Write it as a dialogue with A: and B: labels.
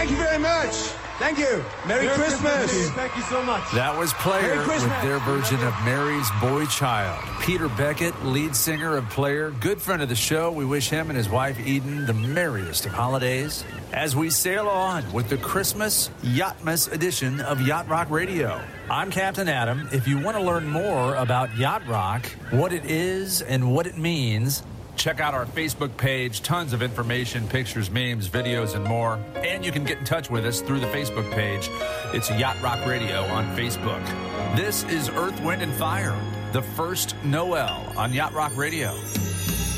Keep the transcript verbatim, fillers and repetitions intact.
A: Thank you very much. Thank you. Merry, Merry Christmas.
B: Christmas. Thank you so much.
C: That was Player with their version of Mary's Boy Child. Peter Beckett, lead singer of Player, good friend of the show. We wish him and his wife Eden the merriest of holidays as we sail on with the Christmas Yachtmas edition of Yacht Rock Radio. I'm Captain Adam. If you want to learn more about Yacht Rock, what it is and what it means, check out our Facebook page. Tons of information, pictures, memes, videos, and more. And you can get in touch with us through the Facebook page. It's Yacht Rock Radio on Facebook. This is Earth, Wind, and Fire, the first Noel on Yacht Rock Radio.